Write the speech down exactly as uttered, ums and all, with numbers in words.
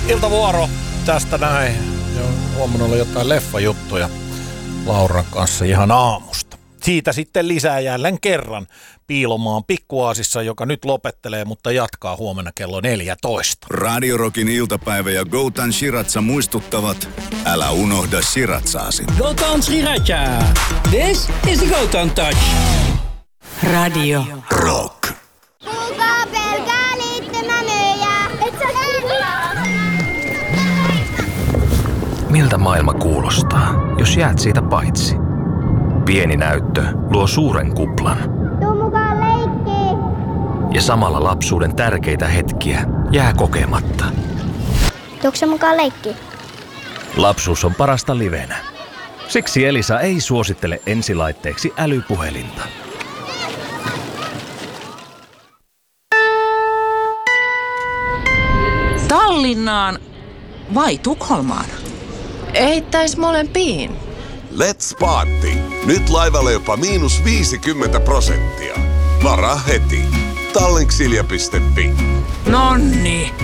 Iltavuoro tästä näin. Ja huomenna oli jotain leffajuttuja Lauran kanssa ihan aamusta. Siitä sitten lisää jälleen kerran Piilomaan Pikkuaasissa, joka nyt lopettelee, mutta jatkaa huomenna kello neljätoista. Radio Rockin iltapäivä ja Goutan Shiratsa muistuttavat, älä unohda Shiratsaasi. Goutan Sriracha. This is the Goutan Touch. Radio Rock. Kuka pelkää liittymämyyjää? Et sä Miltä maailma kuulostaa, jos jäät siitä paitsi? Pieni näyttö luo suuren kuplan. Tuu mukaan leikkiin. Ja samalla lapsuuden tärkeitä hetkiä jää kokematta. Tuukse mukaan leikkiin? Lapsuus on parasta livenä. Siksi Elisa ei suosittele ensilaitteeksi älypuhelinta. Tallinnaan vai Tukholmaan? Eittäis molempiin. Let's party! Nyt laivalle jopa miinus viisikymmentä prosenttia. Varaa heti. Tallinksilja piste fi. Nonni.